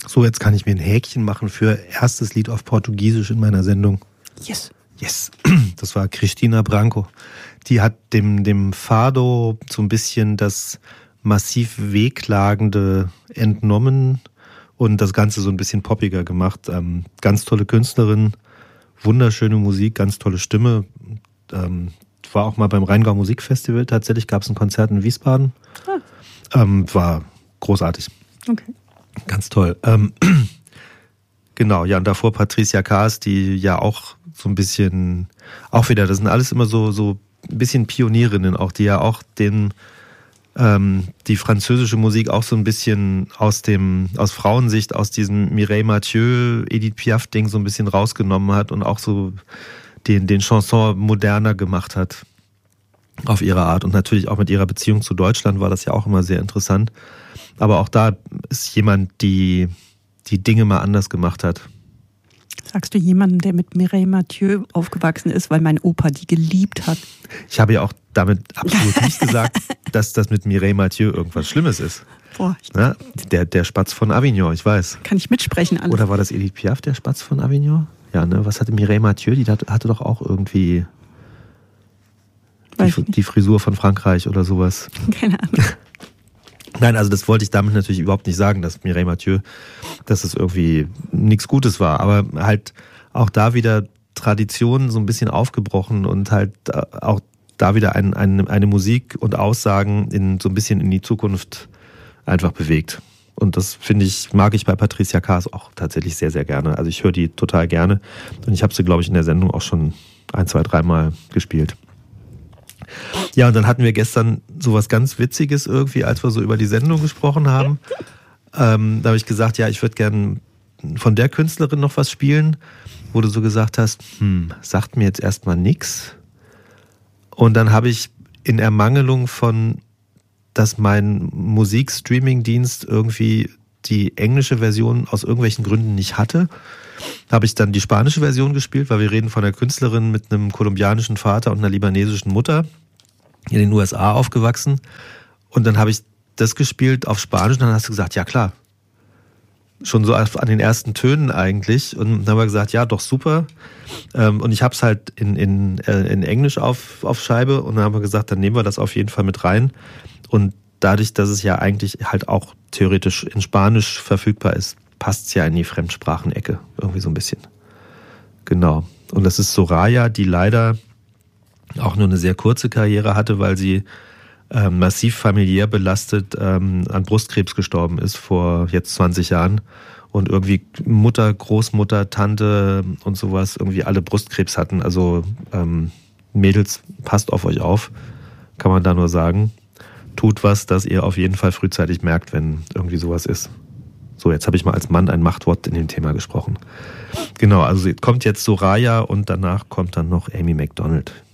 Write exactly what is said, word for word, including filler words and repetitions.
So, jetzt kann ich mir ein Häkchen machen für erstes Lied auf Portugiesisch in meiner Sendung. Yes. Yes. Das war Cristina Branco. Die hat dem, dem Fado so ein bisschen das massiv Wehklagende entnommen und das Ganze so ein bisschen poppiger gemacht. Ähm, ganz tolle Künstlerin, wunderschöne Musik, ganz tolle Stimme. Ähm, war auch mal beim Rheingau Musikfestival. Tatsächlich gab es ein Konzert in Wiesbaden. Ah. Ähm, war großartig. Okay. Ganz toll. Ähm, genau, ja, und davor Patricia Kaas, die ja auch so ein bisschen, auch wieder, das sind alles immer so, so ein bisschen Pionierinnen auch, die ja auch den, ähm, die französische Musik auch so ein bisschen aus dem, aus Frauensicht, aus diesem Mireille Mathieu, Edith Piaf-Ding so ein bisschen rausgenommen hat und auch so den, den Chanson moderner gemacht hat auf ihre Art. Und natürlich auch mit ihrer Beziehung zu Deutschland war das ja auch immer sehr interessant. Aber auch da ist jemand, die die Dinge mal anders gemacht hat. Sagst du jemanden, der mit Mireille Mathieu aufgewachsen ist, weil mein Opa die geliebt hat? Ich habe ja auch damit absolut nicht gesagt, dass das mit Mireille Mathieu irgendwas Schlimmes ist. Boah, ich Na, der, der Spatz von Avignon, ich weiß. Kann ich mitsprechen alles. Oder war das Edith Piaf, der Spatz von Avignon? Ja, ne? Was hatte Mireille Mathieu? Die hatte, hatte doch auch irgendwie die, die Frisur von Frankreich oder sowas. Keine Ahnung. Nein, also das wollte ich damit natürlich überhaupt nicht sagen, dass Mireille Mathieu, dass es irgendwie nichts Gutes war. Aber halt auch da wieder Traditionen so ein bisschen aufgebrochen und halt auch da wieder ein, ein, eine Musik und Aussagen in so ein bisschen in die Zukunft einfach bewegt. Und das finde ich, mag ich bei Patricia Kaas auch tatsächlich sehr, sehr gerne. Also ich höre die total gerne. Und ich habe sie, glaube ich, in der Sendung auch schon ein, zwei, dreimal gespielt. Ja, und dann hatten wir gestern sowas ganz Witziges irgendwie, als wir so über die Sendung gesprochen haben. Ähm, da habe ich gesagt, ja, ich würde gerne von der Künstlerin noch was spielen, wo du so gesagt hast, hm, sagt mir jetzt erstmal nix. Und dann habe ich in Ermangelung von, dass mein Musikstreaming-Dienst irgendwie die englische Version aus irgendwelchen Gründen nicht hatte, habe ich dann die spanische Version gespielt, weil wir reden von einer Künstlerin mit einem kolumbianischen Vater und einer libanesischen Mutter, in den U S A aufgewachsen. Und dann habe ich das gespielt auf Spanisch und dann hast du gesagt, ja klar. Schon so an den ersten Tönen eigentlich. Und dann haben wir gesagt, ja doch super. Und ich habe es halt in, in, in Englisch auf, auf Scheibe und dann haben wir gesagt, dann nehmen wir das auf jeden Fall mit rein. Und dadurch, dass es ja eigentlich halt auch theoretisch in Spanisch verfügbar ist, passt es ja in die Fremdsprachenecke irgendwie so ein bisschen. Genau. Und das ist Soraya, die leider auch nur eine sehr kurze Karriere hatte, weil sie ähm, massiv familiär belastet ähm, an Brustkrebs gestorben ist vor jetzt zwanzig Jahren und irgendwie Mutter, Großmutter, Tante und sowas irgendwie alle Brustkrebs hatten. Also ähm, Mädels, passt auf euch auf, kann man da nur sagen. Tut was, dass ihr auf jeden Fall frühzeitig merkt, wenn irgendwie sowas ist. So, jetzt habe ich mal als Mann ein Machtwort in dem Thema gesprochen. Genau, also kommt jetzt Soraya und danach kommt dann noch Amy Macdonald.